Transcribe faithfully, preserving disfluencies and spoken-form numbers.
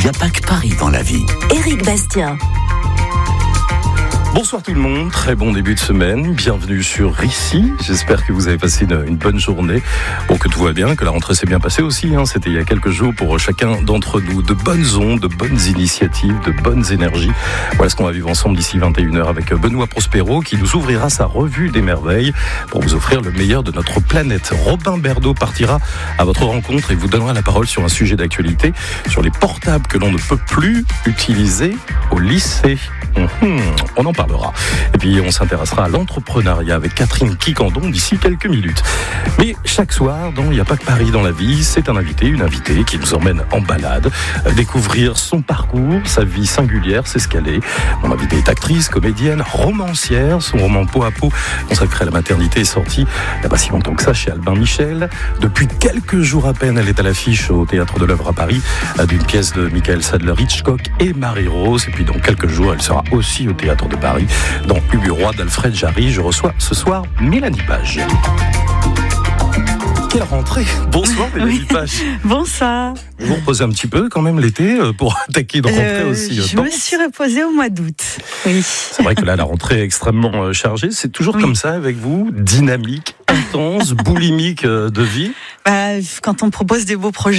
n'y a pas que Paris dans la vie. Éric Bastien. Bonsoir tout le monde, très bon début de semaine, bienvenue sur Ici. J'espère que vous avez passé une, une bonne journée, bon, que tout va bien, que la rentrée s'est bien passée aussi, hein. C'était il y a quelques jours pour chacun d'entre nous. De bonnes ondes, de bonnes initiatives, de bonnes énergies. Voilà ce qu'on va vivre ensemble d'ici vingt et une heures avec Benoît Prospero qui nous ouvrira sa revue des merveilles pour vous offrir le meilleur de notre planète. Robin Berdo partira à votre rencontre et vous donnera la parole sur un sujet d'actualité, sur les portables que l'on ne peut plus utiliser au lycée. Mmh, on en parlera. Et puis on s'intéressera à l'entrepreneuriat avec Catherine Quicandon d'ici quelques minutes. Mais chaque soir, dans Il n'y a pas que Paris dans la vie, c'est un invité, une invitée qui nous emmène en balade, à découvrir son parcours, sa vie singulière, c'est ce qu'elle est. Mon invitée est actrice, comédienne, romancière. Son roman Peau à peau, consacré à la maternité, est sorti il n'y a pas si longtemps que ça chez Albin Michel. Depuis quelques jours à peine, elle est à l'affiche au Théâtre de l'Œuvre à Paris d'une pièce de Michael Sadler-Hitchcock et Marie-Rose. Et puis dans quelques jours, elle sera aussi au Théâtre de Paris dans Ubu Roi d'Alfred Jarry. Je reçois ce soir Mélanie Page. Quelle rentrée! Bonsoir Mélanie oui. Page. Bonsoir. Vous vous reposez un petit peu quand même l'été pour attaquer une rentrée euh, aussi. Je dense. me suis reposée au mois d'août. Oui. C'est vrai que là la rentrée est extrêmement chargée. C'est toujours oui. comme ça avec vous, dynamique, intense, boulimique de vie. Bah, quand on propose des beaux projets.